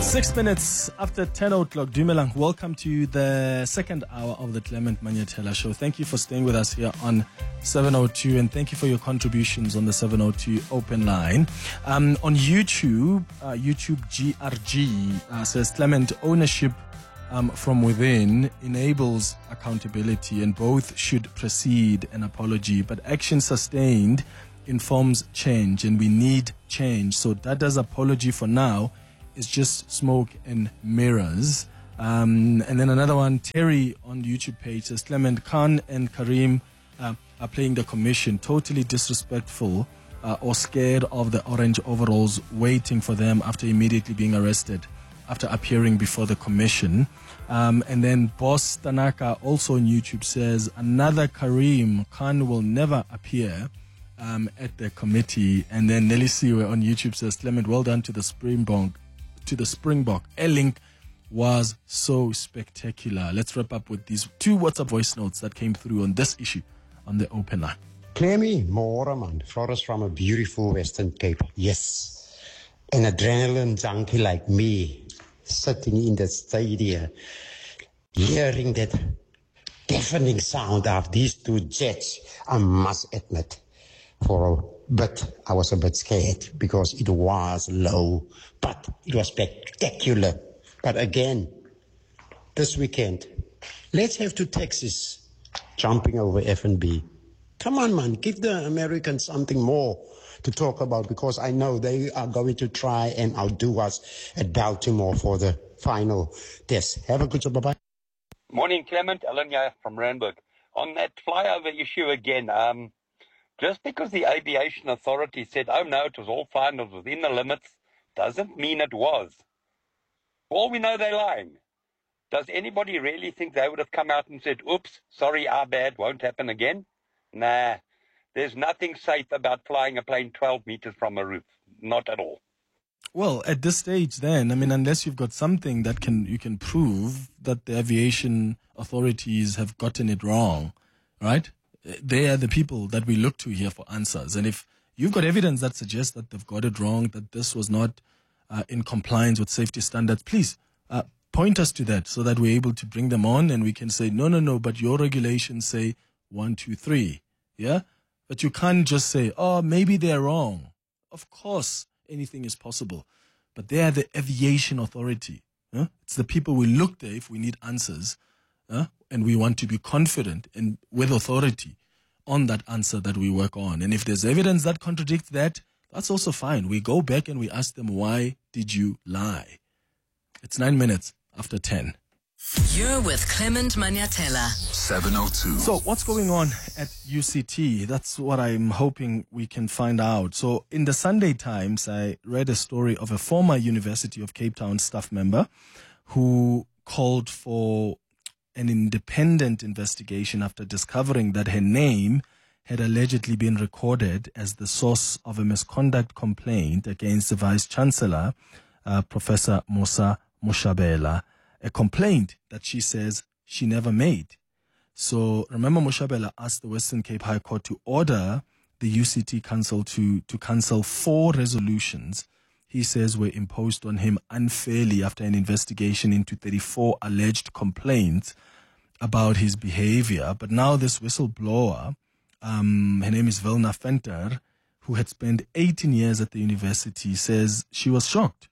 6 minutes after 10 o'clock, Dumelang, welcome to the second hour of the Clement Manyatela Show. Thank you for staying with us here on 702, and thank you for your contributions on the 702 open line. On YouTube, YouTube GRG says Clement, ownership from within enables accountability, and both should precede an apology, but action sustained informs change, and we need change. So Dada's apology for now is just smoke and mirrors. And then another one, Terry on the YouTube page says, Clement, Khan and Karim are playing the commission, totally disrespectful or scared of the orange overalls waiting for them after immediately being arrested after appearing before the commission. And then Boss Tanaka also on YouTube says, another Karim, Khan will never appear at the committee. And then Nelly Siwe on YouTube says, Clement, well done to the Springbok. A-Link was so spectacular. Let's wrap up with these two WhatsApp voice notes that came through on this issue on the open line. Clemmy Moraman, Flores from a beautiful Western Cape. Yes, an adrenaline junkie like me, sitting in the stadium, hearing that deafening sound of these two jets, I must admit, but I was a bit scared because it was low, but it was spectacular. But again, this weekend, let's have two Texas jumping over F&B. Come on, man, give the Americans something more to talk about, because I know they are going to try and outdo us at Baltimore for the final test. Have a good job, bye-bye. Morning, Clement. Alan here from Randburg. On that flyover issue again, just because the aviation authority said, oh no, it was all fine, it was within the limits, doesn't mean it was. For all we know, they're lying. Does anybody really think they would have come out and said, oops, sorry, our bad, won't happen again? Nah, there's nothing safe about flying a plane 12 meters from a roof. Not at all. Well, at this stage then, I mean, unless you've got something that you can prove that the aviation authorities have gotten it wrong, right? They are the people that we look to here for answers. And if you've got evidence that suggests that they've got it wrong, that this was not in compliance with safety standards, please point us to that so that we're able to bring them on and we can say, no, but your regulations say 1, 2, 3. Yeah? But you can't just say, oh, maybe they're wrong. Of course, anything is possible. But they are the aviation authority. It's the people we look there if we need answers. And we want to be confident and with authority on that answer that we work on. And if there's evidence that contradicts that, that's also fine. We go back and we ask them, why did you lie? It's 9 minutes after 10. You're with Clement Manyatela. 702. So what's going on at UCT? That's what I'm hoping we can find out. So in the Sunday Times, I read a story of a former University of Cape Town staff member who called for an independent investigation after discovering that her name had allegedly been recorded as the source of a misconduct complaint against the Vice-Chancellor, Professor Musa Moshabela, a complaint that she says she never made. So remember, Moshabela asked the Western Cape High Court to order the UCT Council to cancel 4 resolutions he says were imposed on him unfairly after an investigation into 34 alleged complaints about his behavior. But now this whistleblower, her name is Vilna Venter, who had spent 18 years at the university, says she was shocked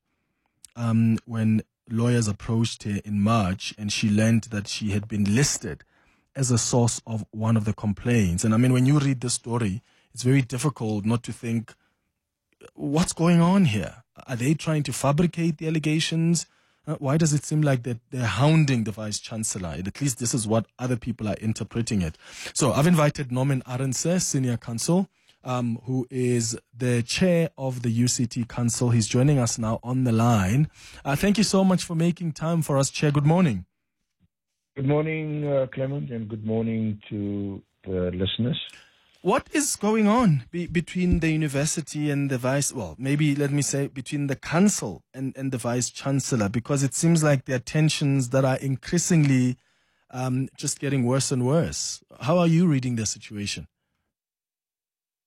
when lawyers approached her in March and she learned that she had been listed as a source of one of the complaints. And I mean, when you read the story, it's very difficult not to think, what's going on here? Are they trying to fabricate the allegations? Why does it seem like that they're hounding the Vice-Chancellor? At least this is what other people are interpreting it. So I've invited Norman Arendse, Senior Counsel, who is the chair of the UCT Council. He's joining us now on the line. Thank you so much for making time for us, Chair. Good morning. Good morning, Clement, and good morning to the listeners. What is going on between the university and the maybe let me say between the council and the Vice-Chancellor? Because it seems like there are tensions that are increasingly just getting worse and worse. How are you reading the situation?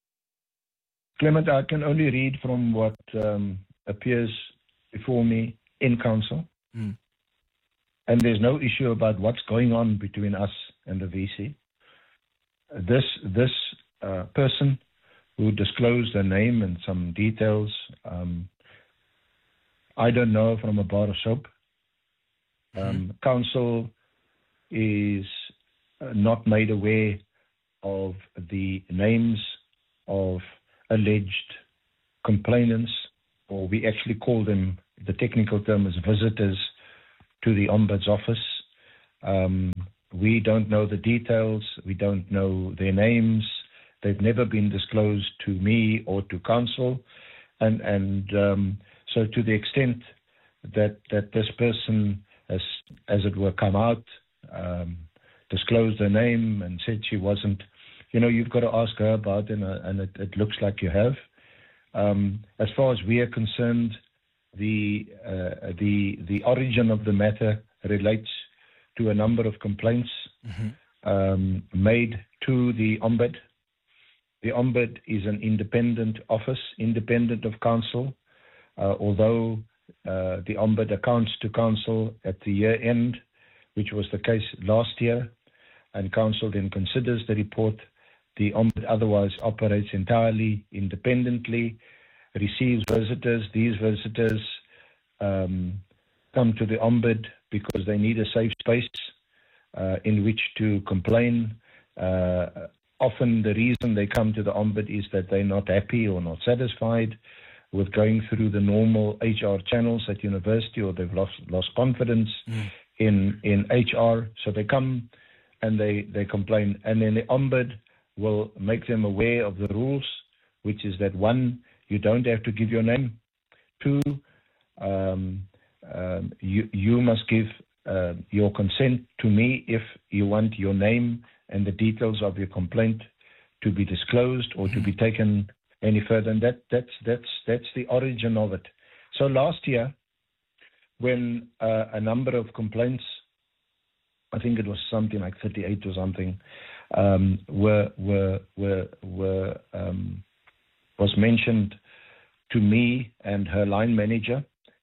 Clement, I can only read from what appears before me in council. And there's no issue about what's going on between us and the VC. This person who disclosed their name and some details, I don't know from a bar of soap. Council is not made aware of the names of alleged complainants, or we actually call them, the technical term is visitors to the Ombuds office. We don't know the details. We don't know their names. They've never been disclosed to me or to council. And so to the extent that this person has, as it were, come out, disclosed her name and said she wasn't, you've got to ask her about it, and it looks like you have. As far as we are concerned, the origin of the matter relates to a number of complaints made to the Ombud. The Ombud is an independent office, independent of council, although the Ombud accounts to council at the year end, which was the case last year, and council then considers the report. The Ombud otherwise operates entirely independently, receives visitors. These visitors come to the Ombud because they need a safe space in which to complain. Often the reason they come to the Ombud is that they're not happy or not satisfied with going through the normal HR channels at university, or they've lost confidence in HR. So they come and they complain. And then the Ombud will make them aware of the rules, which is that 1, you don't have to give your name. 2, you must give your consent to me if you want your name and the details of your complaint to be disclosed or to be taken any further. And that's the origin of it. So last year, when a number of complaints, I think it was something like 38 or something, was mentioned to me and her line manager,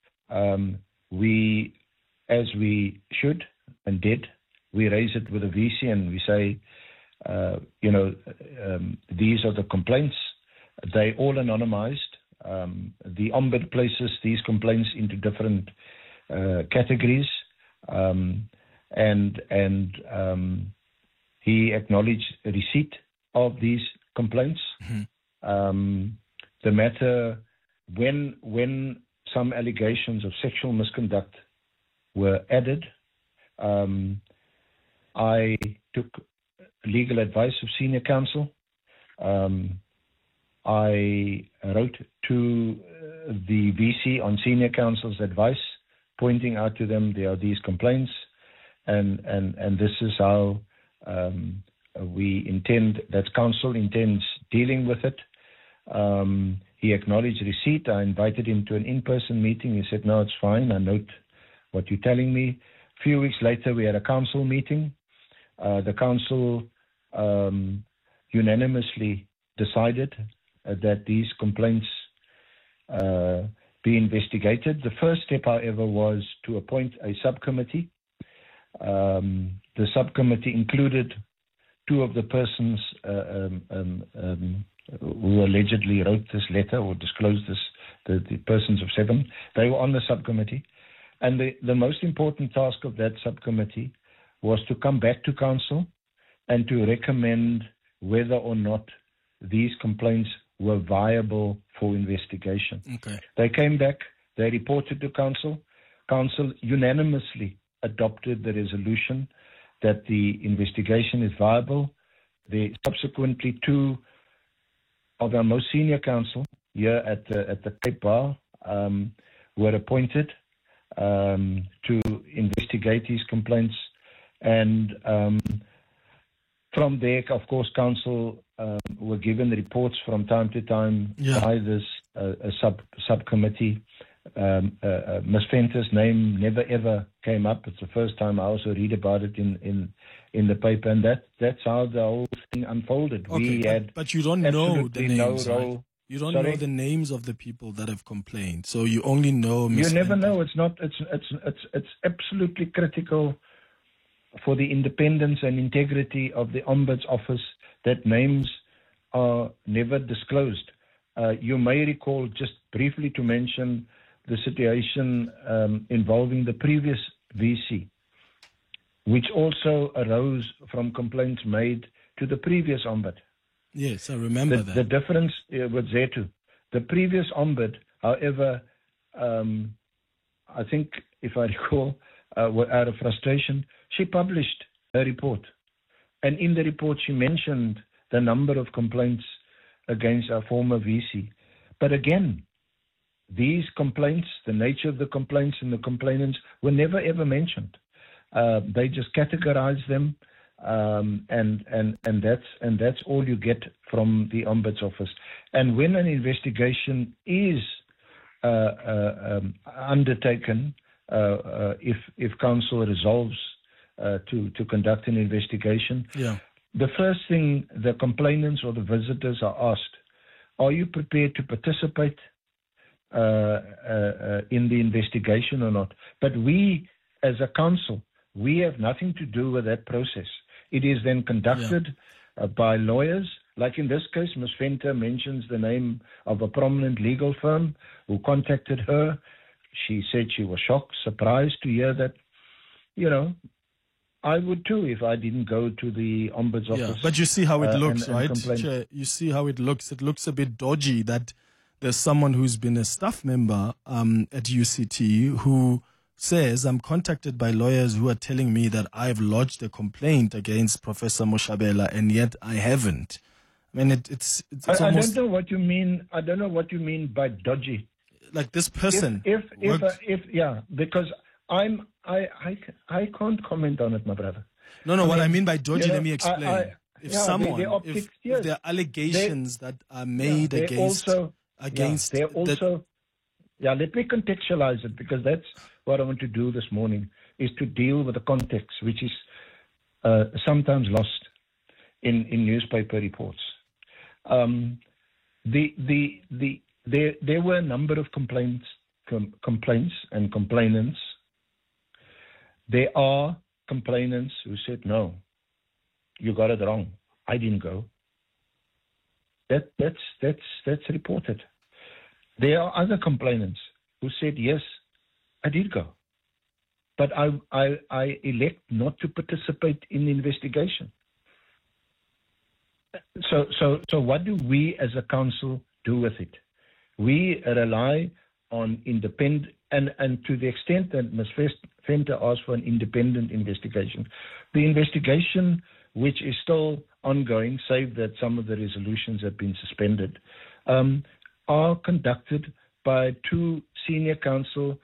we, as we should and did, we raise it with the VC and we say, these are the complaints. They all anonymized. The Ombud places these complaints into different categories, and he acknowledged receipt of these complaints. The matter, when some allegations of sexual misconduct were added, I took legal advice of senior counsel. I wrote to the VC on senior counsel's advice, pointing out to them there are these complaints, and this is how we intend, that counsel intends dealing with it. He acknowledged receipt. I invited him to an in-person meeting. He said, no, it's fine. I note what you're telling me. A few weeks later, we had a council meeting. The council unanimously decided that these complaints be investigated. The first step, however, was to appoint a subcommittee. The subcommittee included 2 of the persons who allegedly wrote this letter or disclosed this, the persons of 7. They were on the subcommittee. And the most important task of that subcommittee was to come back to council and to recommend whether or not these complaints were viable for investigation. Okay. They came back, they reported to council. Council unanimously adopted the resolution that the investigation is viable. Subsequently, 2 of our most senior counsel here at the Cape Bar were appointed to investigate these complaints. And from there, of course, council were given reports from time to time by this subcommittee. Ms. Fenter's name never ever came up. It's the first time I also read about it in the paper, and that's how the whole thing unfolded. Okay, but you don't know the names, no role. Right? You don't know the names of the people that have complained, so you only know. You never know. It's not. It's absolutely critical for the independence and integrity of the Ombuds office that names are never disclosed. You may recall, just briefly to mention, the situation involving the previous VC, which also arose from complaints made to the previous Ombud. Yes, I remember that. The difference with Zetu, the previous Ombud, however, I think, if I recall, out of frustration, she published a report. And in the report, she mentioned the number of complaints against our former VC. But again, these complaints, the nature of the complaints and the complainants were never ever mentioned. They just categorized them, and that's all you get from the Ombuds office. And when an investigation is undertaken, if council resolves to conduct an investigation, the first thing the complainants or the visitors are asked: are you prepared to participate in the investigation or not? But we, as a council, we have nothing to do with that process. It is then conducted by lawyers. Like in this case, Ms. Venter mentions the name of a prominent legal firm who contacted her. She said she was shocked, surprised to hear that. You know, I would too if I didn't go to the Ombuds office. But you see how it looks, right? Chair, you see how it looks. It looks a bit dodgy that there's someone who's been a staff member at UCT who says, I'm contacted by lawyers who are telling me that I've lodged a complaint against Professor Moshabela, and yet I haven't. I mean, it's almost... I don't know what you mean. I don't know what you mean by dodgy. Like this person. Because I can't comment on it, my brother. No, what I mean by dodgy, let me explain. If there are allegations that are made against... let me contextualize it, because that's what I want to do this morning, is to deal with the context, which is sometimes lost in newspaper reports. There were a number of complaints and complainants. There are complainants who said, no, you got it wrong. I didn't go. That's reported. There are other complainants who said, yes, I did go, but I elect not to participate in the investigation. So what do we as a council do with it? We rely on independent, and to the extent that Ms. Venter asked for an independent investigation, the investigation, which is still ongoing, save that some of the resolutions have been suspended, are conducted by two senior counsel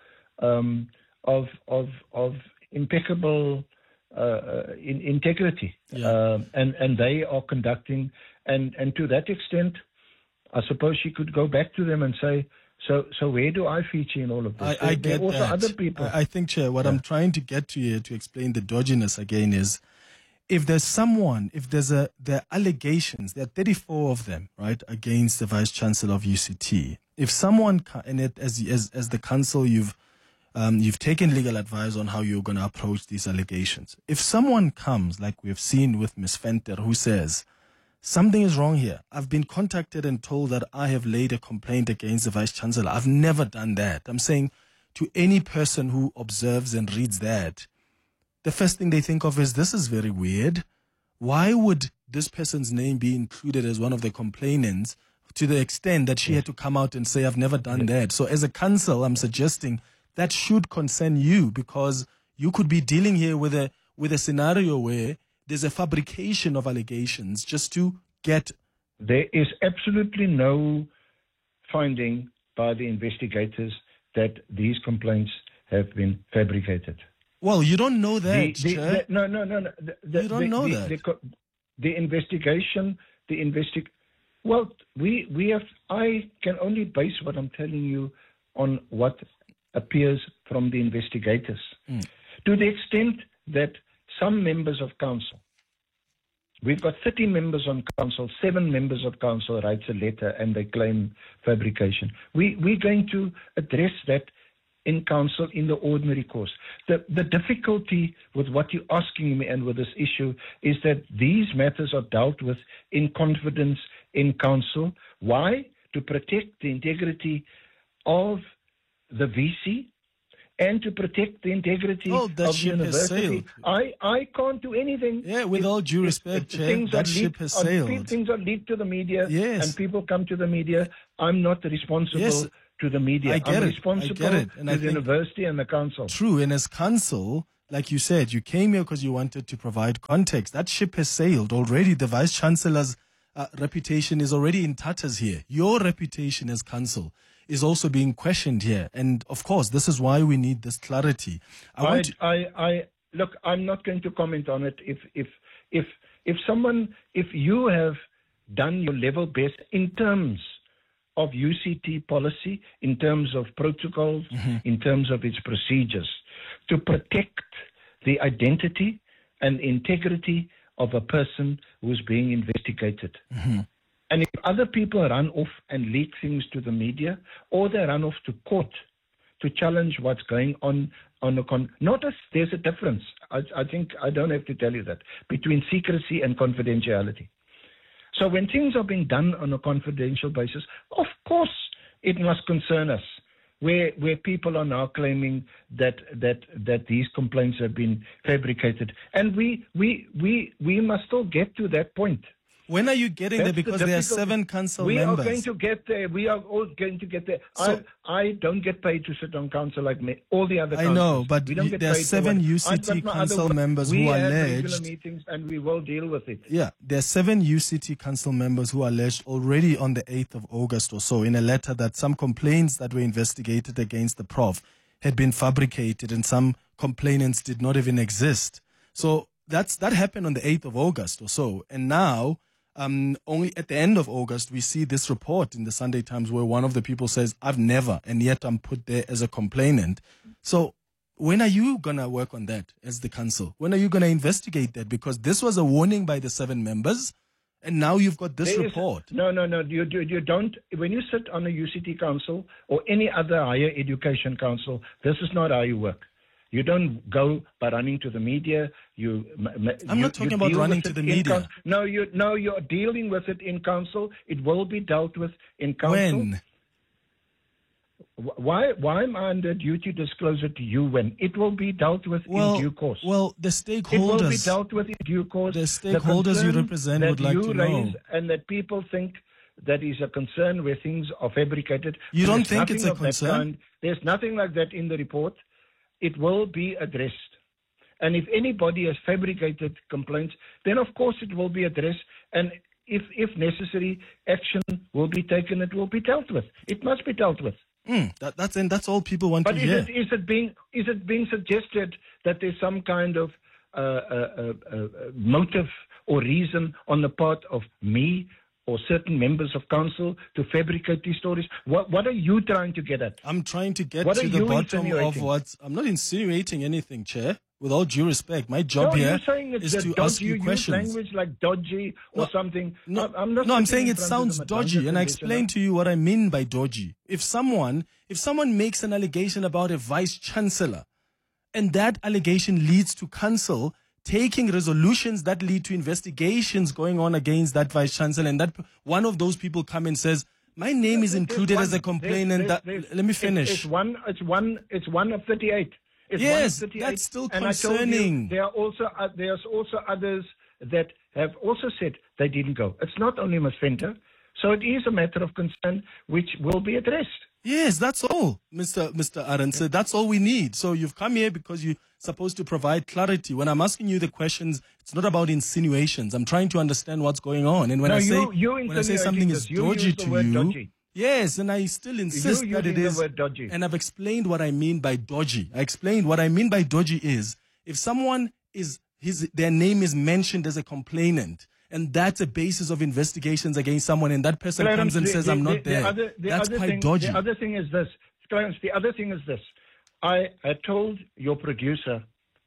of impeccable integrity, and they are conducting, and to that extent, I suppose she could go back to them and say, so where do I feature in all of this? I get also that. Other people. I think, Chair, what I'm trying to get to here to explain the dodginess again is, if there's someone, there are allegations, there are 34 of them, right, against the Vice Chancellor of UCT. If someone, and as the council, you've taken legal advice on how you're going to approach these allegations. If someone comes, like we've seen with Ms. Venter, who says, something is wrong here. I've been contacted and told that I have laid a complaint against the Vice Chancellor. I've never done that. I'm saying to any person who observes and reads that, the first thing they think of is, this is very weird. Why would this person's name be included as one of the complainants to the extent that she had to come out and say, I've never done that? So as a council, I'm suggesting that should concern you, because you could be dealing here with a scenario where there's a fabrication of allegations just to get... There is absolutely no finding by the investigators that these complaints have been fabricated. Well, you don't know that, Chair. No. You don't know that. The investigation, well, we have. I can only base what I'm telling you on what appears from the investigators. To the extent that some members of council We've got 30 members on council. 7 members of council writes a letter and they claim fabrication. We're going to address that in council in the ordinary course. The difficulty with what you're asking me and with this issue is that these matters are dealt with in confidence in council. Why? To protect the integrity of the VC and to protect the integrity of the university. I can't do anything. Yeah, with all due respect, Chair, that ship has sailed. Things are leaked to the media, yes, and people come to the media. I'm not responsible to the media. I'm responsible to the university and the council. True, and as council, like you said, you came here because you wanted to provide context. That ship has sailed already. The Vice-Chancellor's reputation is already in tatters here. Your reputation as council is also being questioned here. And of course, this is why we need this clarity. Look, I'm not going to comment on it. If you have done your level best in terms of UCT policy, in terms of protocols, in terms of its procedures, to protect the identity and integrity of a person who's being investigated. And if other people run off and leak things to the media, or they run off to court to challenge what's going on notice there's a difference. I think I don't have to tell you that, between secrecy and confidentiality. So when things are being done on a confidential basis, of course it must concern us. Where people are now claiming that these complaints have been fabricated, and we must still get to that point. When are you getting there? Because there are 7 council members. We are going to get there. We are all going to get there. So, I don't get paid to sit on council like me. All the other councils. I know, but there are 7 UCT council members who are alleged. We have regular meetings and we will deal with it. Yeah, there are 7 UCT council members who are alleged already on the 8th of August or so in a letter that some complaints that were investigated against the prof had been fabricated and some complainants did not even exist. So that happened on the 8th of August or so. And now, only at the end of August, we see this report in the Sunday Times where one of the people says, I've never, and yet I'm put there as a complainant. So when are you going to work on that as the council? When are you going to investigate that? Because this was a warning by the 7 members, and now you've got this report. No. You don't. When you sit on a UCT council or any other higher education council, this is not how you work. You don't go by running to the media. I'm not talking about running to the media. You're dealing with it in council. It will be dealt with in council. When? Why am I under duty to disclose it to you when? It will be dealt with in due course. Well, the stakeholders. It will be dealt with in due course. The stakeholders you represent would like to know. And that people think that is a concern where things are fabricated. You don't think it's a concern? There's nothing like that in the report. It will be addressed. And if anybody has fabricated complaints, then of course it will be addressed. And if necessary, action will be taken. It will be dealt with. It must be dealt with. That's all people want to hear. But is it being suggested that there's some kind of motive or reason on the part of me or certain members of council to fabricate these stories? What are you trying to get at? I'm trying to get to the bottom of what... I'm not insinuating anything, Chair. With all due respect, my job here is to ask you questions. Use language like dodgy or something. I'm saying it sounds dodgy, and I explain to you what I mean by dodgy. If someone makes an allegation about a vice-chancellor, and that allegation leads to council taking resolutions that lead to investigations going on against that vice-chancellor, and that one of those people come and says, my name is included as a complainant. Let me finish. It's one of 38. Yes, that's still concerning. There's also others that have also said they didn't go. It's not only Ms. Venter. So it is a matter of concern which will be addressed. Yes, that's all, Mr. Arendse. That's all we need. So you've come here because you're supposed to provide clarity. When I'm asking you the questions, it's not about insinuations. I'm trying to understand what's going on. And when I say something is dodgy to you, dodgy. Yes, and I still insist that it is. And I've explained what I mean by dodgy. I explained what I mean by dodgy is if someone their name is mentioned as a complainant, and that's a basis of investigations against someone, and that person comes and says, I'm not there. That's quite dodgy. The other thing is this. Clarence, the other thing is this. I had told your producer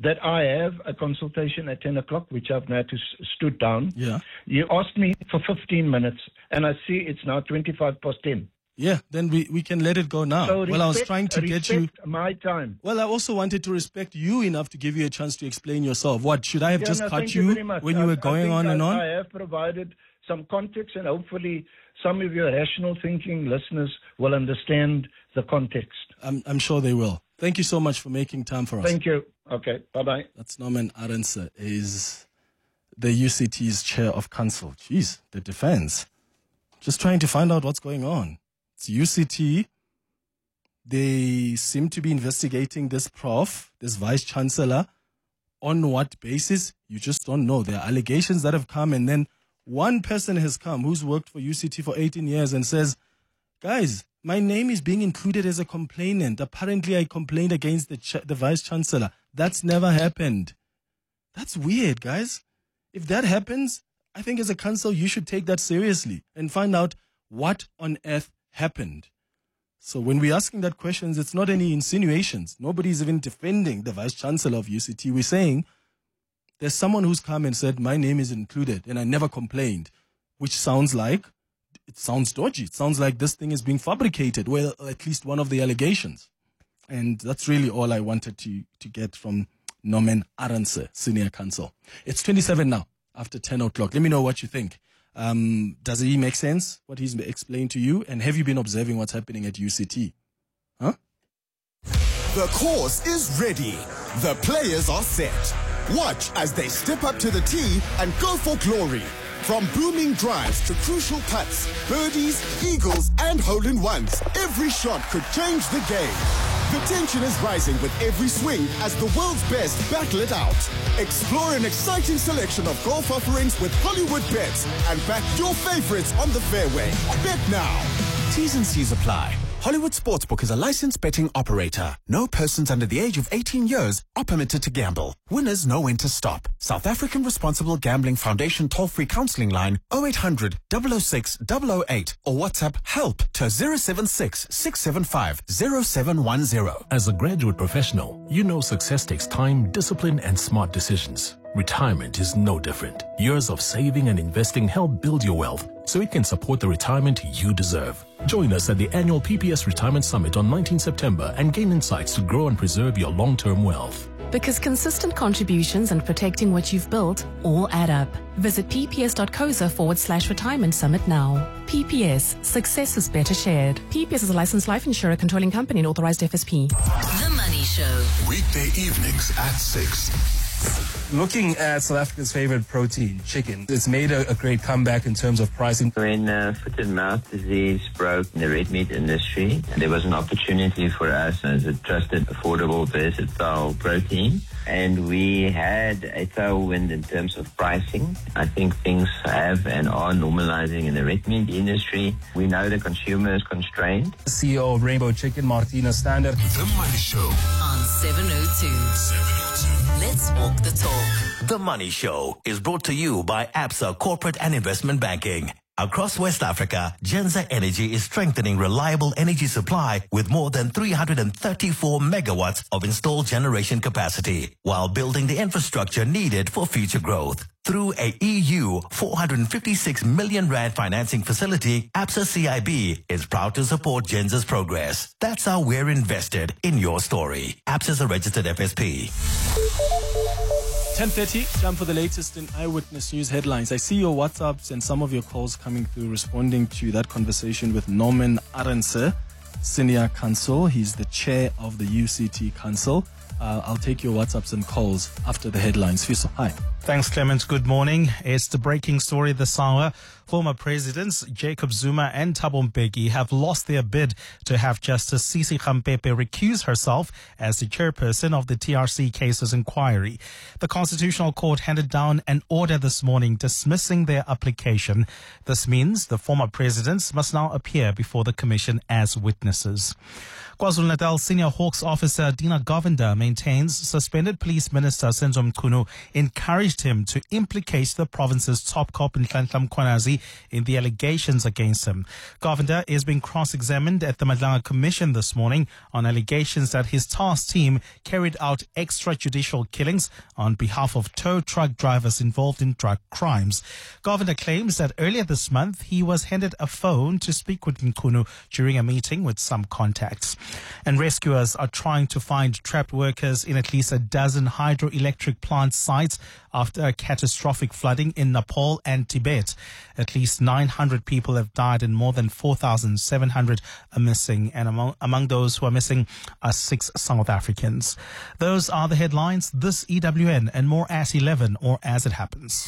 that I have a consultation at 10 o'clock, which I've now stood down. Yeah. You asked me for 15 minutes, and I see it's now 25 past 10. Yeah, then we can let it go now. So I was trying to get you... my time. Well, I also wanted to respect you enough to give you a chance to explain yourself. What, should I have just cut you when you were going on and on? I have provided some context, and hopefully some of your rational thinking listeners will understand the context. I'm sure they will. Thank you so much for making time for us. Thank you. Okay, bye-bye. That's Norman Arendse, is the UCT's chair of council. Jeez, the defense. Just trying to find out what's going on. It's UCT. They seem to be investigating this prof, this vice-chancellor. On what basis? You just don't know. There are allegations that have come, and then one person has come who's worked for UCT for 18 years and says, guys, my name is being included as a complainant. Apparently, I complained against the vice-chancellor. That's never happened. That's weird, guys. If that happens, I think as a council, you should take that seriously and find out what on earth happened. So when we're asking that questions, it's not any insinuations. Nobody's even defending the vice-chancellor of UCT. We're saying there's someone who's come and said, my name is included and I never complained, which sounds like, it sounds dodgy. It sounds like this thing is being fabricated, well, at least one of the allegations. And that's really all I wanted to get from Norman Arendse, Senior Counsel. It's 27 now, after 10 o'clock. Let me know what you think. Does he make sense, what he's explained to you? And have you been observing what's happening at UCT? Huh? The course is ready. The players are set. Watch as they step up to the tee and go for glory. From booming drives to crucial putts, birdies, eagles, and hole-in-ones, every shot could change the game. The tension is rising with every swing as the world's best battle it out. Explore an exciting selection of golf offerings with Hollywood Bets and back your favorites on the fairway. Bet now. T's and C's apply. Hollywood Sportsbook is a licensed betting operator. No persons under the age of 18 years are permitted to gamble. Winners know when to stop. South African Responsible Gambling Foundation toll-free counseling line 0800 006 008 or WhatsApp HELP to 076 675 0710. As a graduate professional, you know success takes time, discipline, and smart decisions. Retirement is no different. Years of saving and investing help build your wealth so it can support the retirement you deserve. Join us at the annual PPS Retirement Summit on 19 September and gain insights to grow and preserve your long-term wealth. Because consistent contributions and protecting what you've built all add up. Visit pps.coza/retirement summit now. PPS, success is better shared. PPS is a licensed life insurer controlling company and authorized FSP. The Money Show. Weekday evenings at 6. Looking at South Africa's favorite protein, chicken, it's made a great comeback in terms of pricing. When foot and mouth disease broke in the red meat industry, there was an opportunity for us as a trusted, affordable, versatile protein. And we had a tailwind in terms of pricing. I think things have and are normalizing in the red meat industry. We know the consumer is constrained. CEO of Rainbow Chicken, Martina Standard. The Money Show on 702. Let's walk the talk. The Money Show is brought to you by Absa Corporate and Investment Banking. Across West Africa, Genza Energy is strengthening reliable energy supply with more than 334 megawatts of installed generation capacity, while building the infrastructure needed for future growth. Through a EU 456 million rand financing facility, Absa CIB is proud to support Genza's progress. That's how we're invested in your story. Absa is a registered FSP. 10:30, time for the latest in Eyewitness News headlines. I see your WhatsApps and some of your calls coming through responding to that conversation with Norman Arendse, Senior Counsel. He's the chair of the UCT Council. I'll take your WhatsApps and calls after the headlines. Fiso, hi. Thanks, Clement. Good morning. It's the breaking story this hour. Former presidents Jacob Zuma and Thabo Mbeki have lost their bid to have Justice Sisi Khampepe recuse herself as the chairperson of the TRC cases inquiry. The Constitutional Court handed down an order this morning dismissing their application. This means the former presidents must now appear before the commission as witnesses. KwaZulu-Natal Senior Hawks officer Dina Govinda maintains suspended police minister Senzo Mchunu encouraged him to implicate the province's top cop Nhlanhla Mkhwanazi in the allegations against him. Govender is being cross-examined at the Madlanga Commission this morning on allegations that his task team carried out extrajudicial killings on behalf of tow truck drivers involved in drug crimes. Govender claims that earlier this month he was handed a phone to speak with Nkunu during a meeting with some contacts. And rescuers are trying to find trapped workers in at least a dozen hydroelectric plant sites after a catastrophic flooding in Nepal and Tibet. At least 900 people have died and more than 4,700 are missing. And among those who are missing are 6 South Africans. Those are the headlines. This EWN and more at 11 or as it happens.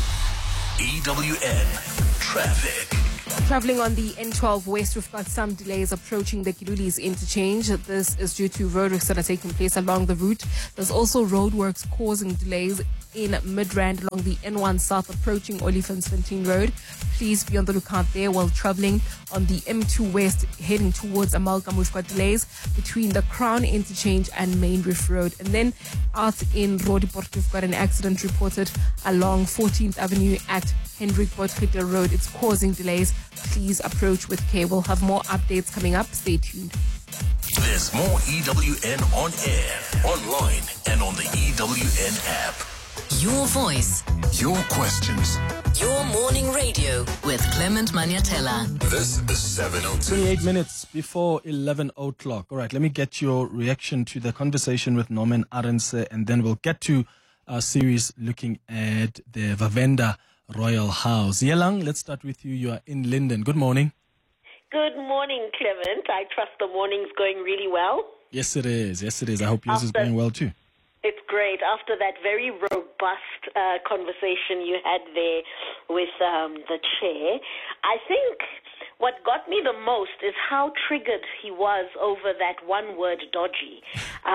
EWN Traffic. Traveling on the N12 West, we've got some delays approaching the Kilulis interchange. This is due to roadworks that are taking place along the route. There's also roadworks causing delays in Midrand along the N1 South approaching Olifantsfontein Road. Please be on the lookout there while traveling on the M2 West heading towards Amalgam. We've got delays between the Crown interchange and Main Reef Road. And then out in Roodepoort, we've got an accident reported along 14th Avenue at Hendrik Potgieter Road. It's causing delays. Please approach with care. We'll have more updates coming up. Stay tuned. There's more EWN on air, online, and on the EWN app. Your voice. Your questions. Your morning radio with Clement Maniatella. This is 702. 28 minutes before 11 o'clock. All right, let me get your reaction to the conversation with Norman Arendse, and then we'll get to our series looking at the Vavenda Royal House. Yelang, let's start with you. You are in Linden. Good morning. Good morning, Clement. I trust the morning's going really well. Yes, it is. Yes, it is. I hope yours is going well too. It's great. After that very robust conversation you had there with the chair, I think what got me the most is how triggered he was over that one word, dodgy.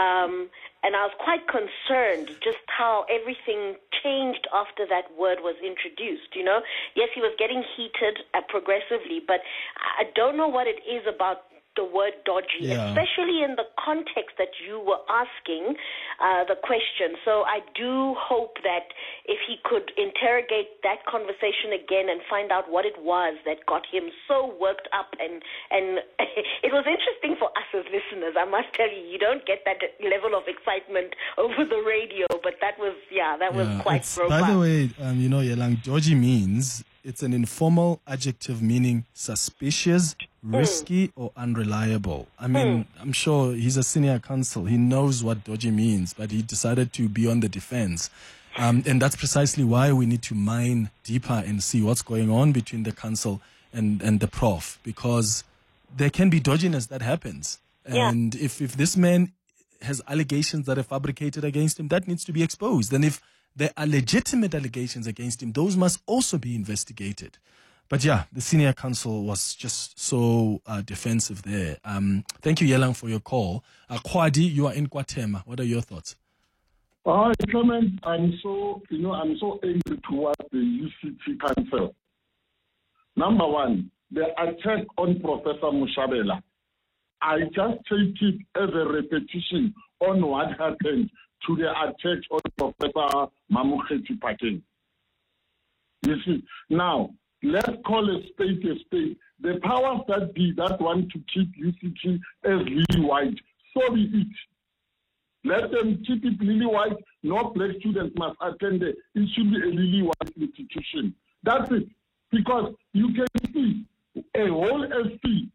And I was quite concerned just how everything changed after that word was introduced, you know. Yes, he was getting heated progressively, but I don't know what it is about the word dodgy, especially in the context that you were asking the question. So I do hope that if he could interrogate that conversation again and find out what it was that got him so worked up, and it was interesting for us as listeners. I must tell you, you don't get that level of excitement over the radio, but that was quite robust. By the way, you know, Yelang, dodgy means it's an informal adjective meaning suspicious, risky, or unreliable. I mean, I'm sure he's a senior counsel. He knows what dodgy means, but he decided to be on the defense. And that's precisely why we need to mine deeper and see what's going on between the counsel and the prof, because there can be dodginess that happens. And if this man has allegations that are fabricated against him, that needs to be exposed. And if there are legitimate allegations against him, those must also be investigated. But yeah, the senior counsel was just so defensive there. Thank you, Yelang, for your call. Kwadi, you are in KwaThema. What are your thoughts? Clement, I'm so angry towards the UCT Council. Number one, the attack on Professor Mushabela. I just take it as a repetition on what happened to the attack on Professor Mamokgethi Phakeng. You see, now, let's call a spade a spade. The powers that be that want to keep UCT as lily white, so be it. Let them keep it lily white. No black students must attend it. It should be a lily white institution. That's it. Because you can see a whole SP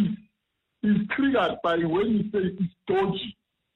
is triggered by when you say it's dodgy.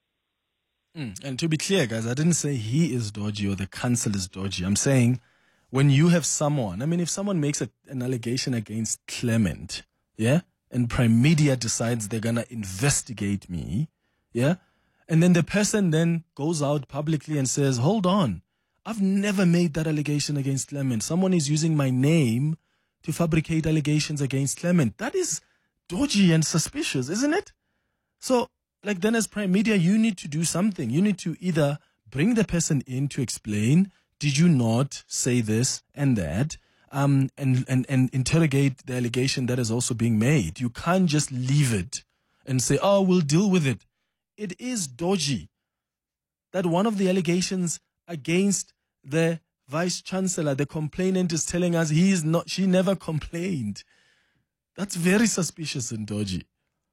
And to be clear, guys, I didn't say he is dodgy or the council is dodgy. I'm saying when you have someone, I mean, if someone makes an allegation against Clement, and Prime Media decides they're going to investigate me, and then the person then goes out publicly and says, hold on, I've never made that allegation against Clement. Someone is using my name to fabricate allegations against Clement. That is dodgy and suspicious, isn't it? So, like, then as Prime Media, you need to do something. You need to either bring the person in to explain, did you not say this and that, and interrogate the allegation that is also being made. You can't just leave it and say, oh, we'll deal with it. It is dodgy that one of the allegations against the Vice Chancellor, the complainant, is telling us she never complained. That's very suspicious and dodgy.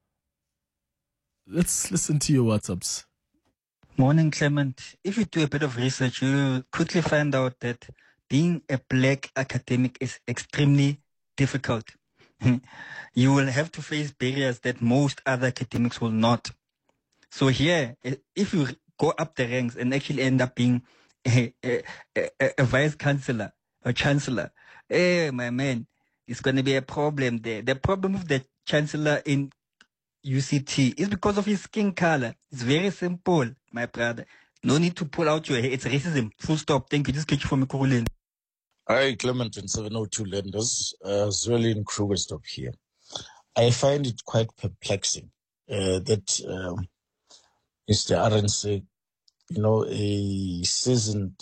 Let's listen to your WhatsApps. Morning, Clement. If you do a bit of research, you quickly find out that being a black academic is extremely difficult. You will have to face barriers that most other academics will not. So here, if you go up the ranks and actually end up being a vice chancellor or chancellor, my man, it's going to be a problem there. The problem with the chancellor in UCT is because of his skin color. It's very simple, my brother. No need to pull out your hair. It's racism. Full stop. Thank you. Just catch you from Kurulin. Hi, Clement and 702 lenders. Zweli in Krugerstop here. I find it quite perplexing that Mr. Arendse, a seasoned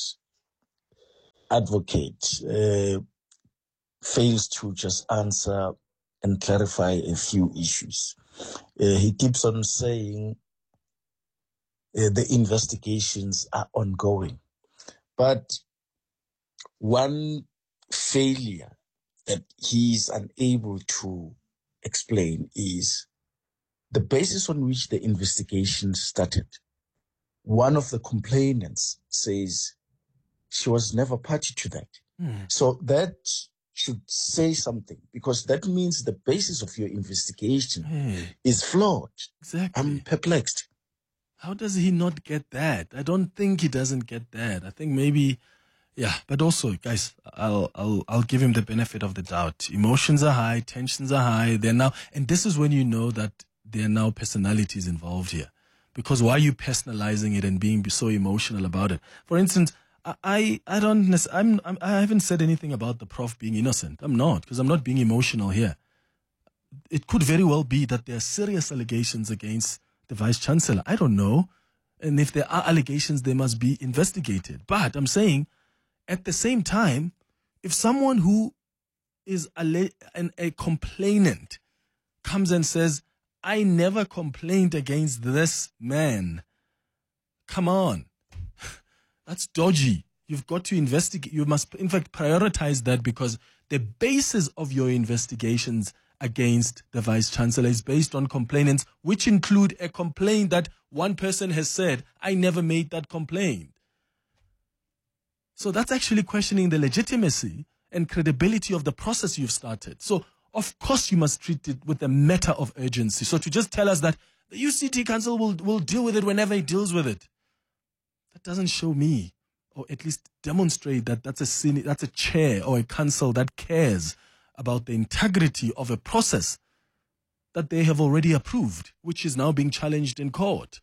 advocate, fails to just answer and clarify a few issues. He keeps on saying the investigations are ongoing. But one failure that he is unable to explain is the basis on which the investigation started. One of the complainants says she was never party to that. So that should say something, because that means the basis of your investigation is flawed. Exactly. I'm perplexed. How does he not get that? I don't think he doesn't get that. I think maybe, but also, guys, I'll give him the benefit of the doubt. Emotions are high, tensions are high. And this is when you know that there are now personalities involved here. Because why are you personalizing it and being so emotional about it? For instance, I haven't said anything about the prof being innocent. I'm not, because I'm not being emotional here. It could very well be that there are serious allegations against the Vice Chancellor. I don't know. And if there are allegations, they must be investigated. But I'm saying, at the same time, if someone who is a complainant comes and says, I never complained against this man, come on. That's dodgy. You've got to investigate. You must, in fact, prioritize that, because the basis of your investigations against the Vice Chancellor is based on complainants, which include a complaint that one person has said, I never made that complaint. So that's actually questioning the legitimacy and credibility of the process you've started. So, of course, you must treat it with a matter of urgency. So to just tell us that the UCT Council will deal with it whenever it deals with it, that doesn't show me, or at least demonstrate that that's a chair or a council that cares about the integrity of a process that they have already approved, which is now being challenged in court.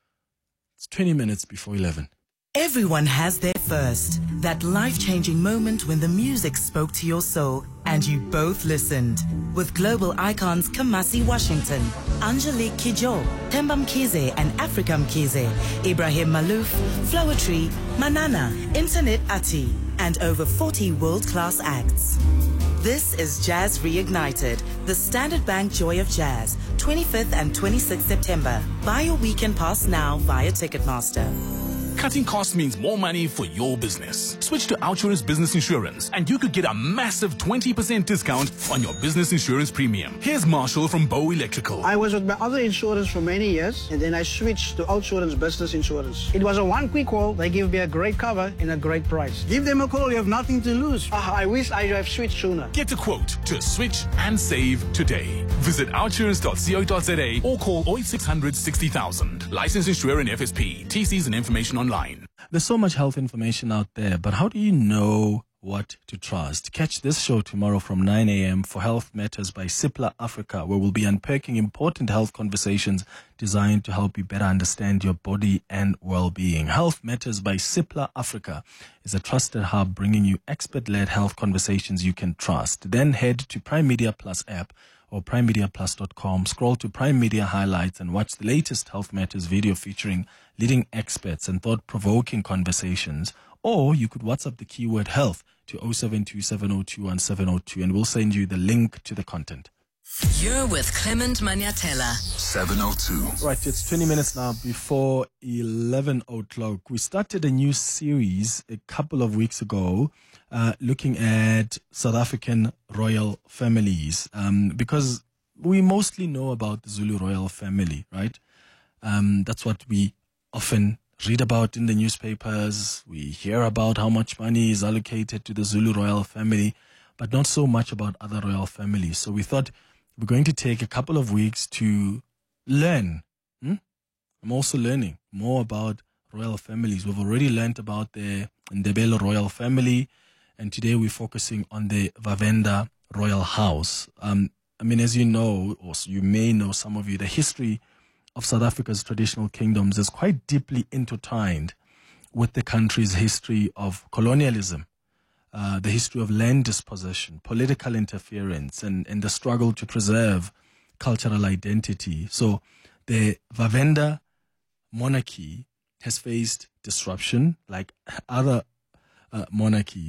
It's 20 minutes before 11. Everyone has their first, that life-changing moment when the music spoke to your soul and you both listened. With global icons Kamasi Washington, Angelique Kidjo, Themba Mkhize and Africa Mkhize, Ibrahim Malouf, Floetry, Manana, Internet Ati, and over 40 world-class acts. This is Jazz Reignited, the Standard Bank Joy of Jazz, 25th and 26th September. Buy your weekend pass now via Ticketmaster. Cutting costs means more money for your business. Switch to OUTsurance Business Insurance and you could get a massive 20% discount on your business insurance premium. Here's Marshall from Bow Electrical. I was with my other insurance for many years and then I switched to OUTsurance Business Insurance. It was a one quick call. They give me a great cover and a great price. Give them a call. You have nothing to lose. I wish I have switched sooner. Get a quote to switch and save today. Visit outsurance.co.za or call 0800 60,000. Licensed insurer and FSP. TCs and information online. There's so much health information out there, but how do you know what to trust? Catch this show tomorrow from 9 a.m. for Health Matters by Cipla Africa, where we'll be unpacking important health conversations designed to help you better understand your body and well-being. Health Matters by Cipla Africa is a trusted hub bringing you expert-led health conversations you can trust. Then head to Prime Media Plus app or primemediaplus.com, scroll to Prime Media Highlights and watch the latest Health Matters video featuring leading experts and thought-provoking conversations. Or you could WhatsApp the keyword health to 0727021702 and we'll send you the link to the content. You're with Clement Maniatella. 702. Right, it's 20 minutes now before 11 o'clock. We started a new series a couple of weeks ago looking at South African royal families because we mostly know about the Zulu royal family, right? That's what we often read about in the newspapers. We hear about how much money is allocated to the Zulu royal family, but not so much about other royal families. So we thought we're going to take a couple of weeks to learn. I'm also learning more about royal families. We've already learned about the Ndebele royal family, and today we're focusing on the Vavenda royal house. As you know, or you may know, some of you, the history of South Africa's traditional kingdoms is quite deeply intertwined with the country's history of colonialism, the history of land dispossession, political interference, and the struggle to preserve cultural identity. So the Vavenda monarchy has faced disruption like other monarchies.